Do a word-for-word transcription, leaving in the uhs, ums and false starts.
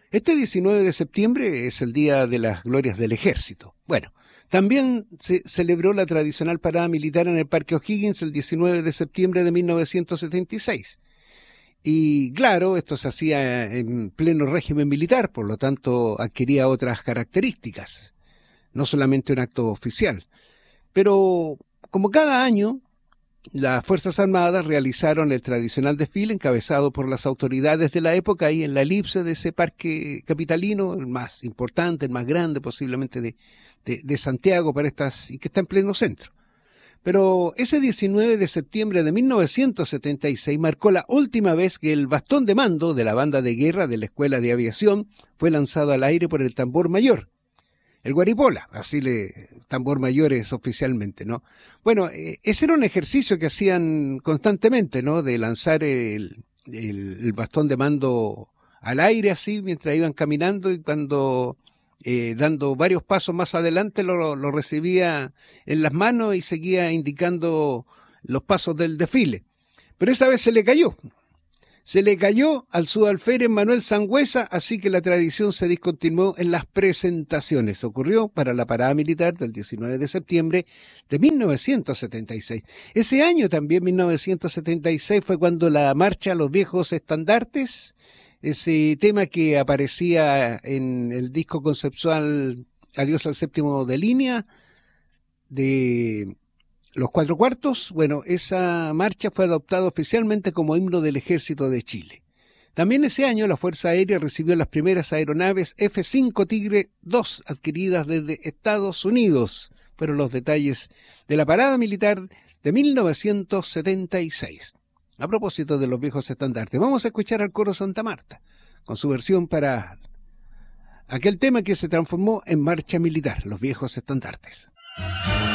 Este diecinueve de septiembre es el Día de las Glorias del Ejército. Bueno, también se celebró la tradicional parada militar en el Parque O'Higgins el diecinueve de septiembre de mil novecientos setenta y seis. Y claro, esto se hacía en pleno régimen militar, por lo tanto adquiría otras características, no solamente un acto oficial. Pero como cada año, las Fuerzas Armadas realizaron el tradicional desfile encabezado por las autoridades de la época ahí en la elipse de ese parque capitalino, el más importante, el más grande posiblemente de, de, de Santiago para estas, y que está en pleno centro. Pero ese diecinueve de septiembre de mil novecientos setenta y seis marcó la última vez que el bastón de mando de la banda de guerra de la Escuela de Aviación fue lanzado al aire por el tambor mayor. El guaripola, así le, tambor mayor es oficialmente, ¿no? Bueno, eh, ese era un ejercicio que hacían constantemente, ¿no? De lanzar el, el, el bastón de mando al aire así mientras iban caminando, y cuando eh, dando varios pasos más adelante lo, lo recibía en las manos y seguía indicando los pasos del desfile. Pero esa vez se le cayó. Se le cayó al subalférez Manuel Sangüesa, así que la tradición se discontinuó en las presentaciones. Ocurrió para la parada militar del diecinueve de septiembre de mil novecientos setenta y seis. Ese año también, mil novecientos setenta y seis, fue cuando la marcha Los Viejos Estandartes, ese tema que aparecía en el disco conceptual Adiós al Séptimo de Línea, de Los Cuatro Cuartos, bueno, esa marcha fue adoptada oficialmente como himno del Ejército de Chile. También ese año la Fuerza Aérea recibió las primeras aeronaves F cinco Tigre dos adquiridas desde Estados Unidos. Fueron los detalles de la parada militar de mil novecientos setenta y seis. A propósito de los viejos estandartes, vamos a escuchar al coro Santa Marta, con su versión para aquel tema que se transformó en marcha militar, los viejos estandartes.